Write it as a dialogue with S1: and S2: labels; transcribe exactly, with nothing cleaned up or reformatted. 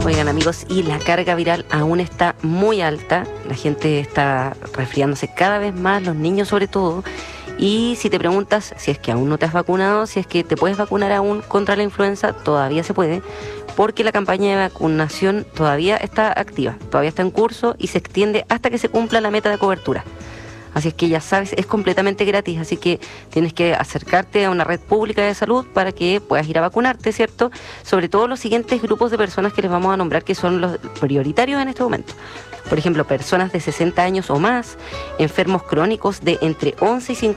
S1: Oigan, amigos, y la carga viral aún está muy alta. La gente está resfriándose cada vez más, los niños sobre todo. Y si te preguntas si es que aún no te has vacunado, si es que te puedes vacunar aún contra la influenza, todavía se puede, porque la campaña de vacunación todavía está activa, todavía está en curso y se extiende hasta que se cumpla la meta de cobertura. Así es que ya sabes, es completamente gratis, así que tienes que acercarte a una red pública de salud para que puedas ir a vacunarte, ¿cierto? Sobre todo los siguientes grupos de personas que les vamos a nombrar que son los prioritarios en este momento. Por ejemplo, personas de sesenta años o más, enfermos crónicos de entre once y cincuenta